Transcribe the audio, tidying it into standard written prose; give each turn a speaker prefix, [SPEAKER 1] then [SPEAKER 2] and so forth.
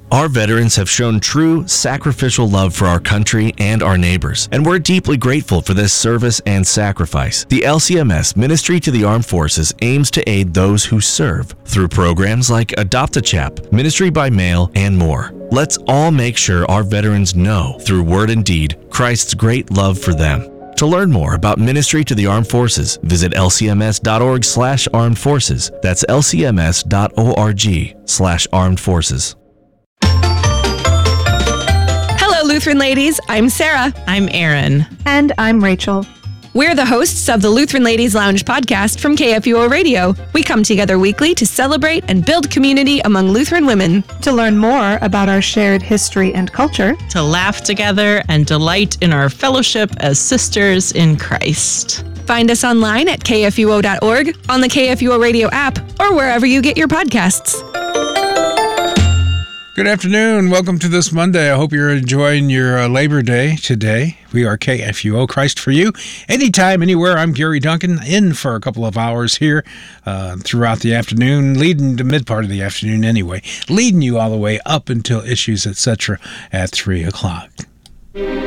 [SPEAKER 1] Our veterans have shown true sacrificial love for our country and our neighbors, and we're deeply grateful for this service and sacrifice. The LCMS Ministry to the Armed Forces aims to aid those who serve through programs like Adopt a Chap, Ministry by Mail, and more. Let's all make sure our veterans know, through word and deed, Christ's great love for them. To learn more about Ministry to the Armed Forces, visit lcms.org/armed forces. That's lcms.org/armed forces.
[SPEAKER 2] Lutheran ladies, I'm Sarah.
[SPEAKER 3] I'm Erin.
[SPEAKER 4] And I'm Rachel.
[SPEAKER 2] We're the hosts of the Lutheran Ladies Lounge podcast from KFUO Radio. We come together weekly to celebrate and build community among Lutheran women.
[SPEAKER 4] To learn more about our shared history and culture.
[SPEAKER 3] To laugh together and delight in our fellowship as sisters in Christ.
[SPEAKER 2] Find us online at kfuo.org, on the KFUO Radio app, or wherever you get your podcasts.
[SPEAKER 5] Good afternoon. Welcome to this Monday. I hope you're enjoying your Labor Day today. We are KFUO, Christ for You. Anytime, anywhere, I'm Gary Duncan, in for a couple of hours here throughout the afternoon, leading the mid part of the afternoon anyway, leading you all the way up until Issues, etc. at 3 o'clock.